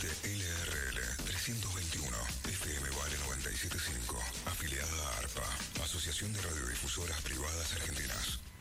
LRL 321, FM Vale 975, afiliada a ARPA, Asociación de Radiodifusoras Privadas Argentinas.